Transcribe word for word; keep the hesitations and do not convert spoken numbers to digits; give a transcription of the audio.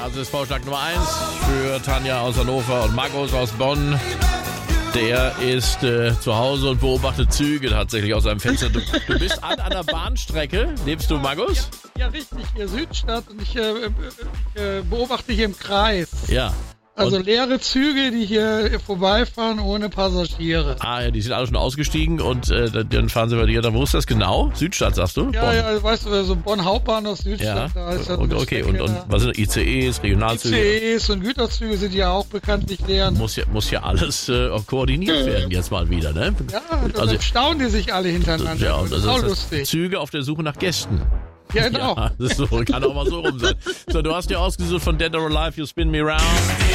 Also das ist Vorschlag Nummer eins für Tanja aus Hannover und Markus aus Bonn. Der ist äh, zu Hause und beobachtet Züge tatsächlich aus seinem Fenster. Du, du bist an einer Bahnstrecke. Lebst du, Markus? Ja, richtig. Hier Südstadt und ich, äh, ich äh, beobachte hier im Kreis. Ja. Also Und, leere Züge, die hier vorbeifahren ohne Passagiere. ah, ja, die sind alle schon ausgestiegen und äh, dann fahren sie bei dir. Dann, wo ist das genau? Südstadt, sagst du? Ja, Bonn. ja, weißt du, so Bonn Hauptbahnhof Südstadt. Ja, Da ist ja okay, eine okay. Strecke, Und, und was sind I C Es, I Regionalzüge? C Es und Güterzüge sind ja auch bekanntlich leer. Muss ja, muss ja alles äh, auch koordiniert werden jetzt mal wieder, ne? Ja, dann Also- staunen die sich alle hintereinander. Ja, das und ist auch das lustig. Züge auf der Suche nach Gästen. Ja, genau. Ja, das ist so, kann auch mal so rum sein. So, du hast dir ausgesucht von Dead or Alive, You Spin Me Round.